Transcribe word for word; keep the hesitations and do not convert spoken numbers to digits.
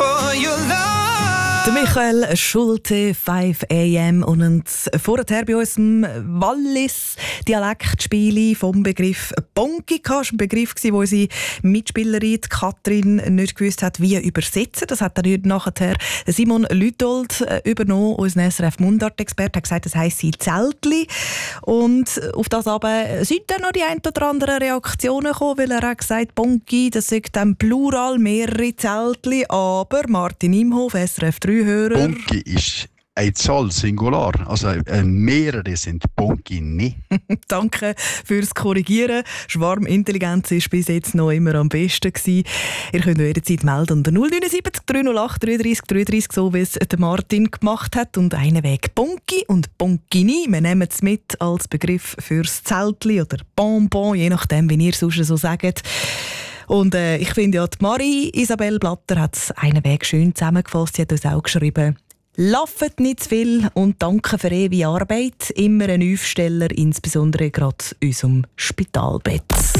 for your love. Der Michael Schulte, fünf a m und vorher bei uns im Wallis-Dialektspiele vom Begriff Bonki. Das war ein Begriff, den unsere Mitspielerin Katrin nicht gewusst hat, wie übersetzen. Das hat dann nachher Simon Lütold übernommen, unser S R F-Mundart-Experte, hat gesagt, das heisst Zeltli. Und auf das aber sind dann noch die ein oder anderen Reaktionen gekommen, weil er hat gesagt, Bonki, das sagt dann Plural, mehrere Zeltli. Aber Martin Imhof, S R F drei Hörer. Bonki ist eine Zahl Singular, also äh, mehrere sind Bonki nicht. Danke fürs Korrigieren. Schwarmintelligenz war bis jetzt noch immer am besten gewesen. Ihr könnt euch jederzeit melden unter null neun sieben drei null acht drei drei drei drei, so wie es der Martin gemacht hat. Und einen Weg Bonki und Bonkini. Wir nehmen es mit als Begriff fürs Zeltli oder Bonbon, je nachdem, wie ihr es sonst so sagt. Und äh, ich finde ja, die Marie Isabel Blatter hat es einen Weg schön zusammengefasst. Sie hat uns auch geschrieben: «Laffet nicht zu viel und danke für ewige Arbeit. Immer ein Aufsteller, insbesondere gerade unserem Spitalbett.»